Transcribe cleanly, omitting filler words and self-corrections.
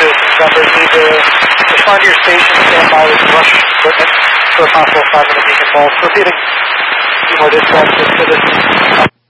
citizens members need to respond to your station, stand by with rush equipment for a possible 5-minute beacon pulse. Repeating. A few more dispatches to citizens.